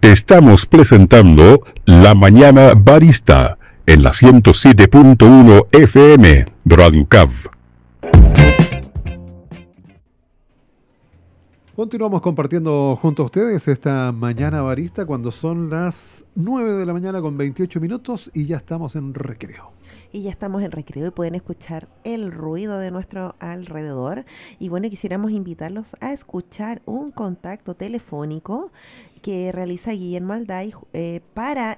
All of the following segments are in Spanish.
Estamos presentando La Mañana Barista en la 107.1 FM Radio Cav. Continuamos compartiendo junto a ustedes esta Mañana Barista cuando son las 9 de la mañana con 28 minutos y ya estamos en recreo. Y ya estamos en recreo y pueden escuchar el ruido de nuestro alrededor. Y bueno, quisiéramos invitarlos a escuchar un contacto telefónico que realiza Guillermo Alday para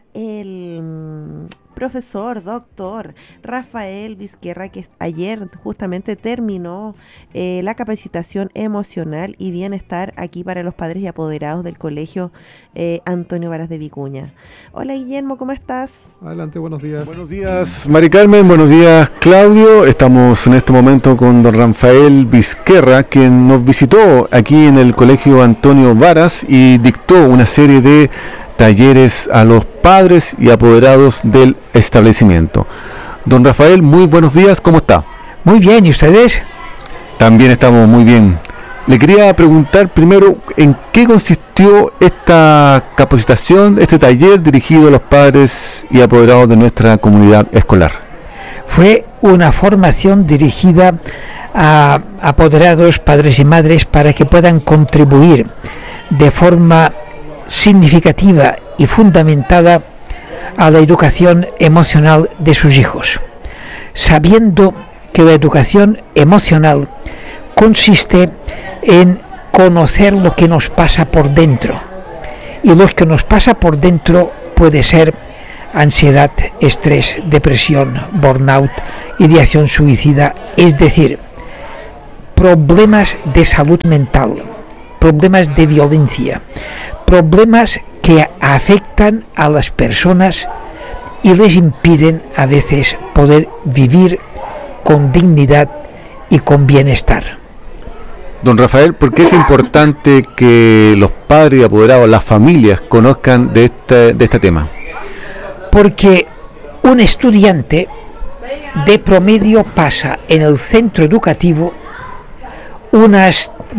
el profesor, doctor Rafael Vizquerra, que ayer justamente terminó la capacitación emocional y bienestar aquí para los padres y apoderados del colegio Antonio Varas de Vicuña. Hola Guillermo, ¿cómo estás? Adelante, buenos días. Buenos días, Mari Carmen, buenos días, Claudio. Estamos en este momento con don Rafael Vizquerra, quien nos visitó aquí en el colegio Antonio Varas y dictó una serie de talleres a los padres y apoderados del establecimiento. Don Rafael, muy buenos días, ¿cómo está? Muy bien, ¿y ustedes? También estamos muy bien. Le quería preguntar primero en qué consistió esta capacitación, este taller dirigido a los padres y apoderados de nuestra comunidad escolar. Fue una formación dirigida a apoderados, padres y madres para que puedan contribuir de forma significativa y fundamentada a la educación emocional de sus hijos, sabiendo que la educación emocional consiste en conocer lo que nos pasa por dentro, y lo que nos pasa por dentro puede ser ansiedad, estrés, depresión, burnout, ideación suicida, es decir, problemas de salud mental, problemas de violencia, problemas que afectan a las personas y les impiden a veces poder vivir con dignidad y con bienestar. Don Rafael, ¿por qué es importante que los padres y apoderados, las familias, conozcan de este tema? Porque un estudiante de promedio pasa en el centro educativo unas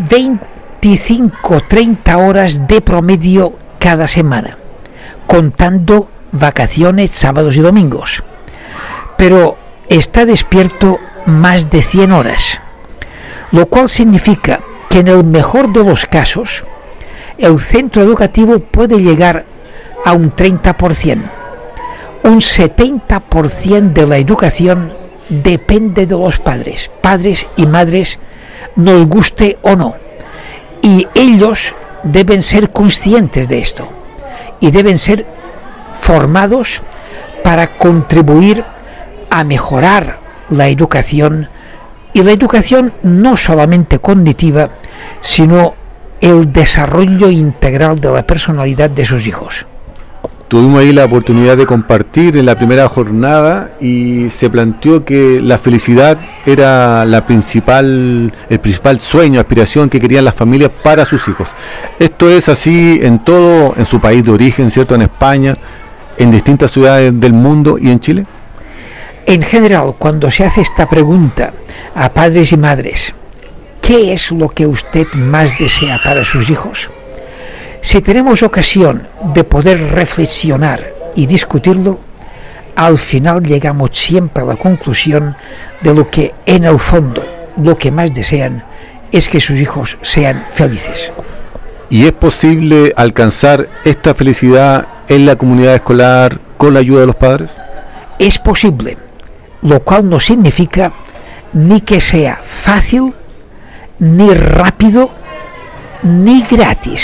25-30 horas de promedio cada semana, contando vacaciones, sábados y domingos. Pero está despierto más de 100 horas, lo cual significa que en el mejor de los casos el centro educativo puede llegar a un 30%. Un 70% de la educación depende de los padres y madres, nos guste o no. Y ellos deben ser conscientes de esto y deben ser formados para contribuir a mejorar la educación, y la educación no solamente cognitiva, sino el desarrollo integral de la personalidad de sus hijos. Tuvimos ahí la oportunidad de compartir en la primera jornada y se planteó que la felicidad era el principal sueño, aspiración que querían las familias para sus hijos. Esto es así en su país de origen, ¿cierto? En España, en distintas ciudades del mundo y en Chile. En general, cuando se hace esta pregunta a padres y madres, ¿qué es lo que usted más desea para sus hijos? Si tenemos ocasión de poder reflexionar y discutirlo, al final llegamos siempre a la conclusión de lo que en el fondo lo que más desean es que sus hijos sean felices. ¿Y es posible alcanzar esta felicidad en la comunidad escolar con la ayuda de los padres? Es posible, lo cual no significa ni que sea fácil, ni rápido, ni gratis.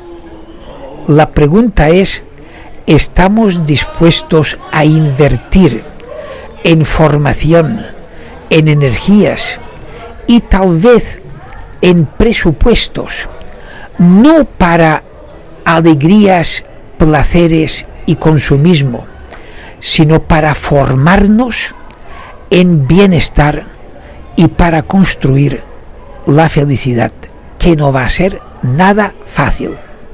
La pregunta es, ¿estamos dispuestos a invertir en formación, en energías y tal vez en presupuestos, no para alegrías, placeres y consumismo, sino para formarnos en bienestar y para construir la felicidad, que no va a ser nada fácil?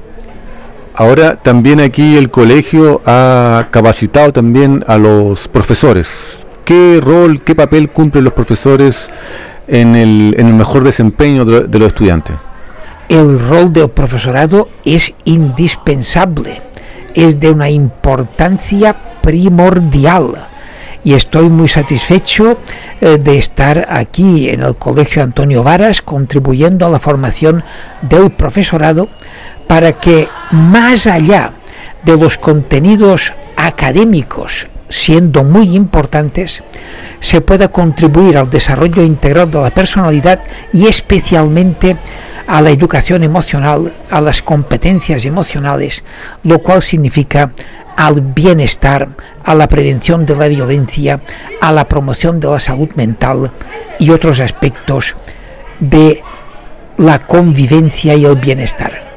Ahora también aquí el colegio ha capacitado también a los profesores. ¿Qué rol, qué papel cumplen los profesores en el mejor desempeño de los estudiantes? El rol del profesorado es indispensable es de una importancia primordial. Y estoy muy satisfecho de estar aquí en el Colegio Antonio Varas contribuyendo a la formación del profesorado para que, más allá de los contenidos académicos siendo muy importantes, se pueda contribuir al desarrollo integral de la personalidad y especialmente a la educación emocional, a las competencias emocionales, lo cual significa al bienestar, a la prevención de la violencia, a la promoción de la salud mental y otros aspectos de la convivencia y el bienestar.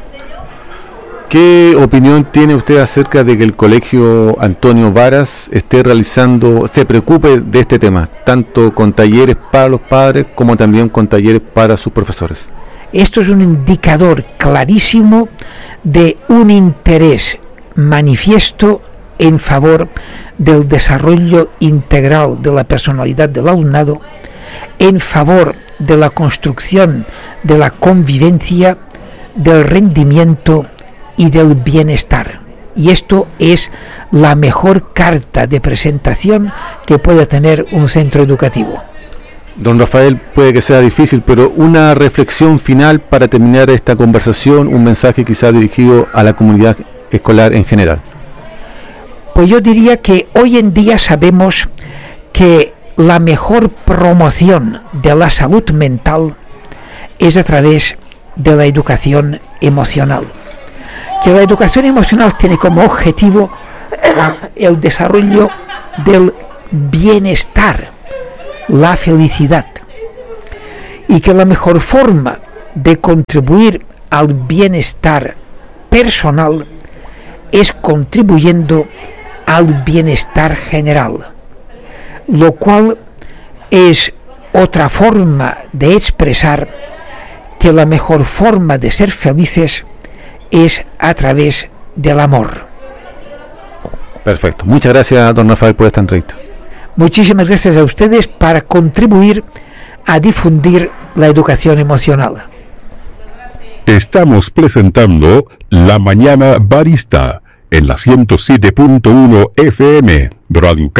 ¿Qué opinión tiene usted acerca de que el Colegio Antonio Varas se preocupe de este tema, tanto con talleres para los padres como también con talleres para sus profesores? Esto es un indicador clarísimo de un interés manifiesto en favor del desarrollo integral de la personalidad del alumnado, en favor de la construcción de la convivencia, del rendimiento y del bienestar. Y esto es la mejor carta de presentación que puede tener un centro educativo. Don Rafael, puede que sea difícil, pero una reflexión final para terminar esta conversación, un mensaje quizá dirigido a la comunidad escolar en general. Pues yo diría que hoy en día sabemos que la mejor promoción de la salud mental es a través de la educación emocional. Que la educación emocional tiene como objetivo el desarrollo del bienestar, la felicidad, y que la mejor forma de contribuir al bienestar personal es contribuyendo al bienestar general, lo cual es otra forma de expresar que la mejor forma de ser felices es a través del amor. Perfecto. Muchas gracias, don Rafael, por esta entrevista. Muchísimas gracias a ustedes para contribuir a difundir la educación emocional. Estamos presentando La Mañana Barista en la 107.1 FM, Radio